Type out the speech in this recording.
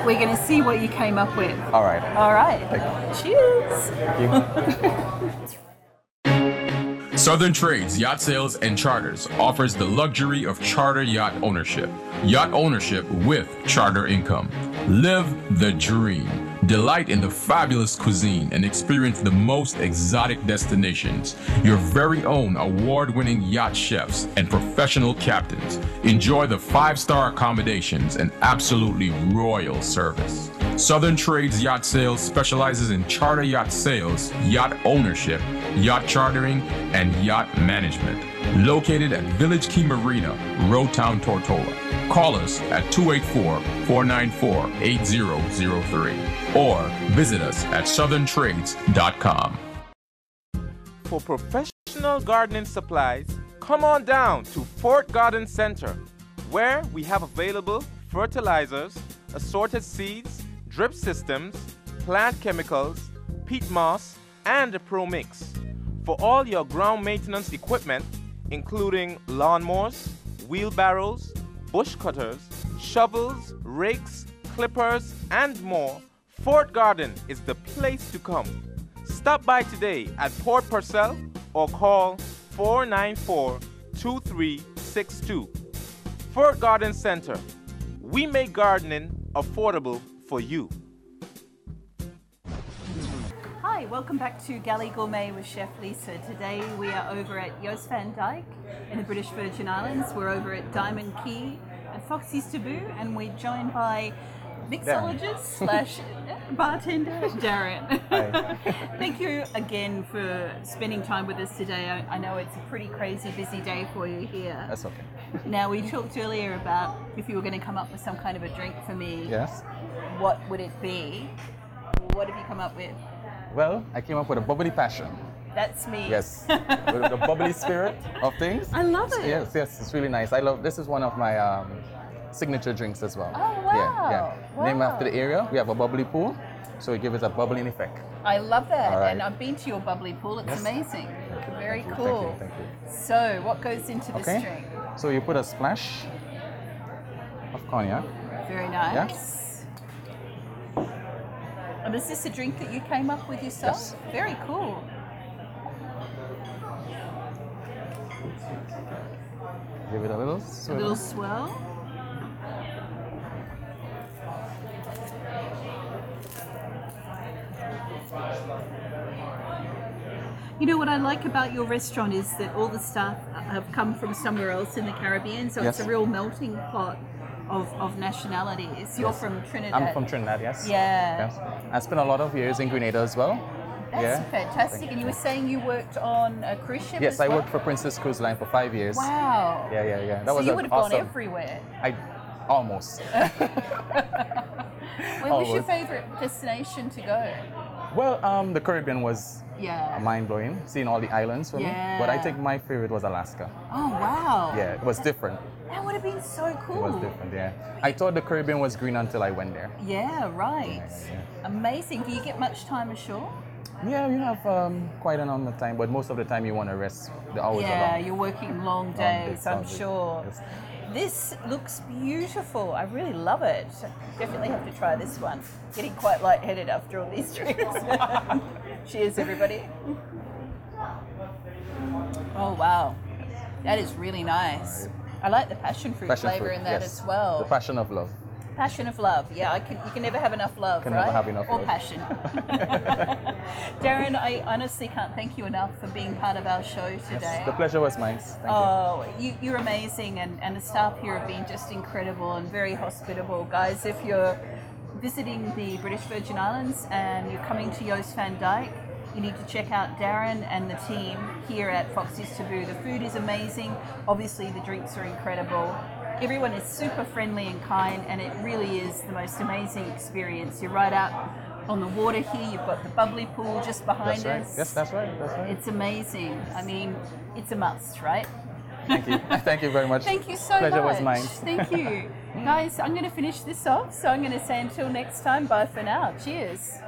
we're going to see what you came up with. All right. All right. Cheers. Thank you. Southern Trades Yacht Sales and Charters offers the luxury of charter yacht ownership. Yacht ownership with charter income. Live the dream. Delight in the fabulous cuisine and experience the most exotic destinations. Your very own award-winning yacht chefs and professional captains. Enjoy the 5-star accommodations and absolutely royal service. Southern Trades Yacht Sales specializes in charter yacht sales, yacht ownership, yacht chartering, and yacht management. Located at Village Key Marina, Road Town, Tortola. Call us at 284-494-8003 or visit us at southerntrades.com. For professional gardening supplies, come on down to Fort Garden Center, where we have available fertilizers, assorted seeds, drip systems, plant chemicals, peat moss, and a Pro Mix. For all your ground maintenance equipment, including lawnmowers, wheelbarrows, bush cutters, shovels, rakes, clippers, and more, Fort Garden is the place to come. Stop by today at Port Purcell or call 494-2362. Fort Garden Center. We make gardening affordable for you. Hi, welcome back to Galley Gourmet with Chef Lisa. Today we are over at Joost Van Dyke in the British Virgin Islands. We're over at Diamond Key at Foxy's Taboo, and we're joined by mixologist slash bartender Darren. Thank you again for spending time with us today. I know it's a pretty crazy busy day for you here. That's okay. Now, we talked earlier about if you were going to come up with some kind of a drink for me. Yes. What would it be? What have you come up with? Well, I came up with a bubbly passion. That's me. Yes. With the bubbly spirit of things. I love it. Yes, it's really nice. This is one of my signature drinks as well. Oh, wow. Yeah. Wow. Named after the area, we have a bubbly pool, so we give it a bubbling effect. I love that. All right. And I've been to your bubbly pool. It's amazing. Very Thank you, cool. Thank you. So, what goes into this drink? So you put a splash of cognac. Very nice. And is this a drink that you came up with yourself? Yes. Very cool. Give it a little swirl. A little swirl. You know what I like about your restaurant is that all the staff have come from somewhere else in the Caribbean, so it's a real melting pot of nationalities. You're from Trinidad. I'm from Trinidad, yes. Yeah. Yes. I spent a lot of years in Grenada as well. That's fantastic. And you were saying you worked on a cruise ship Yes, as well? I worked for Princess Cruise Line for 5 years. Wow. Yeah. So you would have gone everywhere. Almost. When was your favorite destination to go? Well, the Caribbean was mind-blowing, seeing all the islands for me. But I think my favorite was Alaska. Oh, wow. Yeah, it was different. That would have been so cool. It was different, yeah. I thought the Caribbean was green until I went there. Yeah, right. Amazing. Do you get much time ashore? Yeah, you have quite a number of time, but most of the time you want to rest. The hours are long. Yeah, you're working long days, I'm sure. Yes. This looks beautiful. I really love it. Definitely have to try this one. Getting quite lightheaded after all these drinks. Cheers, everybody. Oh, wow. That is really nice. I like the passion fruit flavor in that as well. The passion of love. Passion of love. Yeah, you can never have enough love, Can right? never have enough or love. passion. Darren, I honestly can't thank you enough for being part of our show today. Yes, the pleasure was mine. Thank you. You're amazing, and the staff here have been just incredible and very hospitable. Guys, if you're visiting the British Virgin Islands and you're coming to Joost Van Dyke, you need to check out Darren and the team here at Foxy's Taboo. The food is amazing. Obviously, the drinks are incredible. Everyone is super friendly and kind, and it really is the most amazing experience. You're right out on the water here. You've got the bubbly pool just behind us. Yes, that's right. It's amazing. I mean, it's a must, right? Thank you. Thank you very much. Thank you so Pleasure much. was mine. Thank you. Guys, I'm going to finish this off, so I'm going to say until next time, bye for now. Cheers.